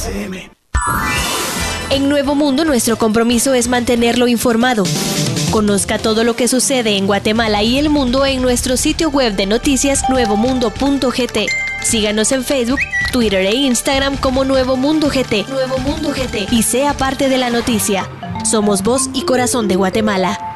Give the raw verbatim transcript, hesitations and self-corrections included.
S M. En Nuevo Mundo, nuestro compromiso es mantenerlo informado. Conozca todo lo que sucede en Guatemala y el mundo en nuestro sitio web de noticias nuevo mundo punto g t. Síganos en Facebook, Twitter e Instagram como Nuevo Mundo G T. Nuevo Mundo G T. Y sea parte de la noticia. Somos voz y corazón de Guatemala.